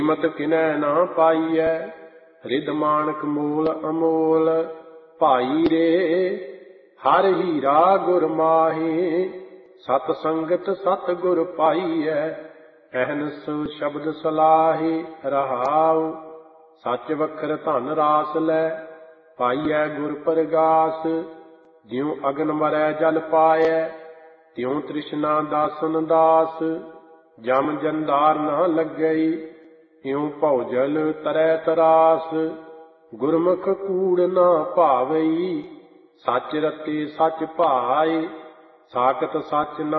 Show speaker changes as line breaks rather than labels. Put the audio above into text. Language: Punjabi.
ਕੀਮਤ ਕਿਨੈ ਨਾ ਪਾਈਐ, ਰਿਦ ਮਾਣਕ ਮੂਲ ਅਮੋਲ। ਭਾਈ ਰੇ ਹਰ ਹੀਰਾ ਗੁਰ ਮਾਹੀ, ਸਤ ਸੰਗਤ ਸਤ ਗੁਰ ਪਾਈਐ। ਅਹਨਿਸ ਸ਼ਬਦ ਸਲਾਹੀ ਰਹਾਉ, ਸੱਚ ਵਖਰ ਧਨ ਰਾਸ ਲੈ। ਪਾਈਐ ਗੁਰ ਪਰਗਾਸ, ਜਿਉ ਅਗਨ ਮਰੈ ਜਲ ਪਾਇਐ। ਤਿਉ ਤ੍ਰਿਸ਼ਨਾ ਦਾਸਨ ਦਾਸ, ਜਮ ਜੰਦਾਰ ਨਾ ਲੱਗਈ। ਇਉ ਭਉ ਜਲ ਤਰੈ ਤਰਾਸ, ਗੁਰਮੁਖ ਕੂੜ ਨਾ ਭਾਵਈ। ਸੱਚ ਰਤੇ ਸੱਚ ਭਾਏ, ਸਾਖਤ ਸੱਚ ਨਾ